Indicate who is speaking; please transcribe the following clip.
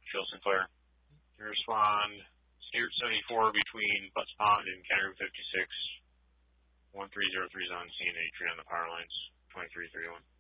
Speaker 1: Phil Sinclair. You respond, Stewart 74 between Butts Pond and County Route 56, 1303 is on scene, 83 on the power lines, 2331.